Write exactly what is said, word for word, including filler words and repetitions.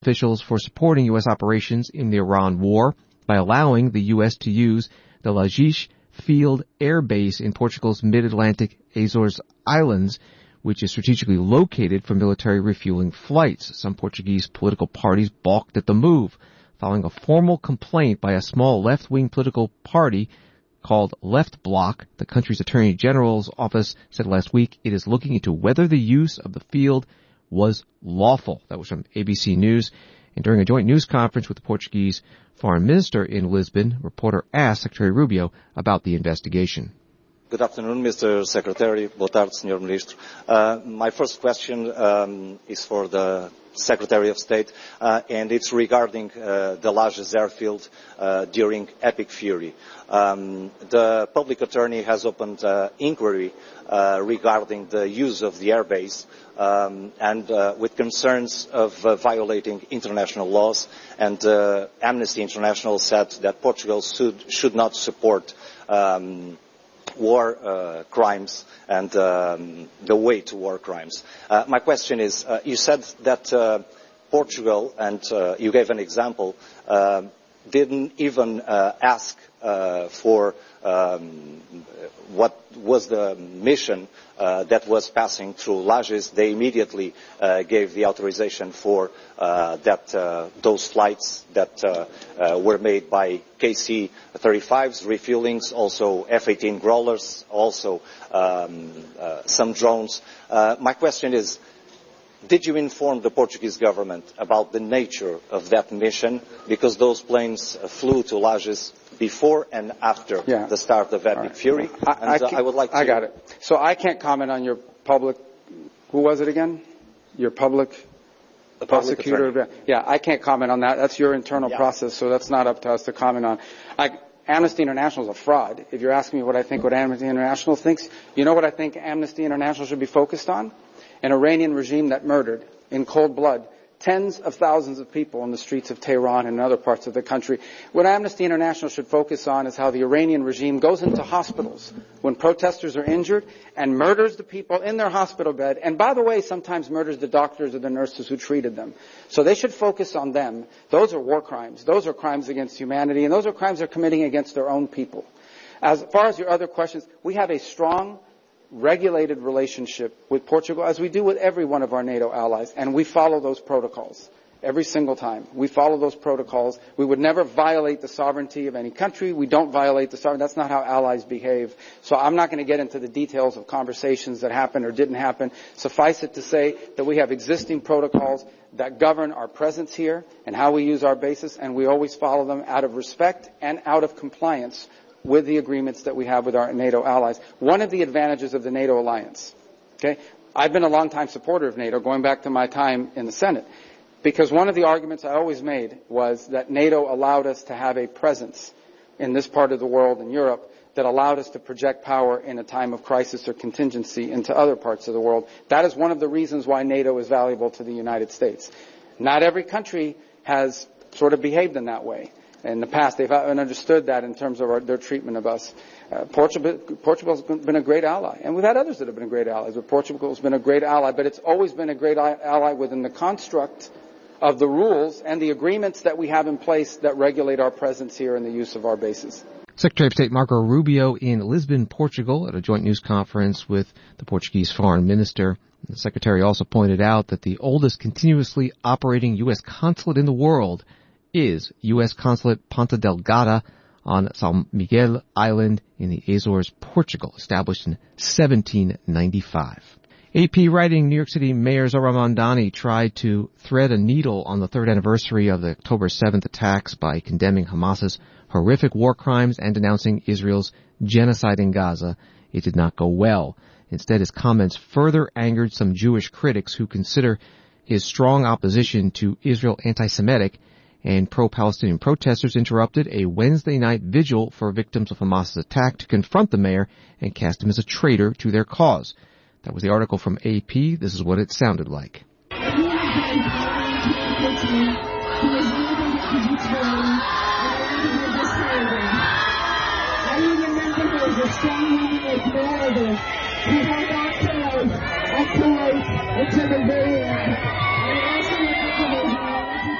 officials for supporting U S operations in the Iran war by allowing the U S to use the Lajes Field Air Base in Portugal's mid-Atlantic Azores Islands, which is strategically located for military refueling flights. Some Portuguese political parties balked at the move, following a formal complaint by a small left-wing political party called Left Bloc. The country's Attorney General's office said last week it is looking into whether the use of the field was lawful. That was from A B C News. And during a joint news conference with the Portuguese foreign minister in Lisbon, a reporter asked Secretary Rubio about the investigation. Good afternoon, Mister Secretary. Boa tarde, Senhor Ministro. Uh, my first question um, is for the Secretary of State, uh, and it's regarding uh, the Lajes airfield uh, during Epic Fury. Um, the public attorney has opened uh, inquiry uh, regarding the use of the airbase um, and uh, with concerns of uh, violating international laws, and uh, Amnesty International said that Portugal should, should not support um, war uh, crimes and um, the way to war crimes. Uh, my question is, uh, you said that uh, Portugal, and uh, you gave an example, uh, didn't even uh, ask uh, for um, what was the mission uh, that was passing through Lajes. They immediately uh, gave the authorization for uh, that uh, those flights that uh, uh, were made by K C thirty-fives, refuelings, also F eighteen Growlers, also um, uh, some drones. Uh, my question is, did you inform the Portuguese government about the nature of that mission? Because those planes uh, flew to Lajes before and after yeah. the start of Epic right. Fury. I, and, I, uh, I would like to... I got it. So I can't comment on your public... Who was it again? Your public... The prosecutor? Public yeah, I can't comment on that. That's your internal yeah. process, so that's not up to us to comment on. I, Amnesty International is a fraud. If you're asking me what I think what Amnesty International thinks, you know what I think Amnesty International should be focused on? An Iranian regime that murdered, in cold blood, tens of thousands of people in the streets of Tehran and other parts of the country. What Amnesty International should focus on is how the Iranian regime goes into hospitals when protesters are injured and murders the people in their hospital bed, and by the way, sometimes murders the doctors or the nurses who treated them. So they should focus on them. Those are war crimes. Those are crimes against humanity, and those are crimes they're committing against their own people. As far as your other questions, we have a strong regulated relationship with Portugal, as we do with every one of our NATO allies, and we follow those protocols every single time. We follow those protocols. We would never violate the sovereignty of any country. We don't violate the sovereignty. That's not how allies behave. So I'm not going to get into the details of conversations that happened or didn't happen. Suffice it to say that we have existing protocols that govern our presence here and how we use our bases, and we always follow them out of respect and out of compliance with the agreements that we have with our NATO allies. One of the advantages of the NATO alliance, okay, I've been a long-time supporter of NATO, going back to my time in the Senate, because one of the arguments I always made was that NATO allowed us to have a presence in this part of the world, in Europe, that allowed us to project power in a time of crisis or contingency into other parts of the world. That is one of the reasons why NATO is valuable to the United States. Not every country has sort of behaved in that way. In the past, they've understood that in terms of our, their treatment of us. Uh, Portugal, Portugal's been a great ally, and we've had others that have been great allies, but Portugal's been a great ally, but it's always been a great ally within the construct of the rules and the agreements that we have in place that regulate our presence here and the use of our bases. Secretary of State Marco Rubio in Lisbon, Portugal, at a joint news conference with the Portuguese foreign minister. The secretary also pointed out that the oldest continuously operating U S consulate in the world is U S Consulate Ponta Delgada on São Miguel Island in the Azores, Portugal, established in seventeen ninety-five. A P writing New York City Mayor Zohran Mamdani tried to thread a needle on the third anniversary of the October seventh attacks by condemning Hamas's horrific war crimes and denouncing Israel's genocide in Gaza. It did not go well. Instead, his comments further angered some Jewish critics who consider his strong opposition to Israel anti-Semitic, and pro-Palestinian protesters interrupted a Wednesday night vigil for victims of Hamas's attack to confront the mayor and cast him as a traitor to their cause. That was the article from A P. This is what it sounded like. I